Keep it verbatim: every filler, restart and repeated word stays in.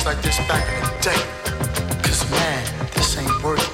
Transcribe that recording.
days like this back in the day. Cause man, this ain't worth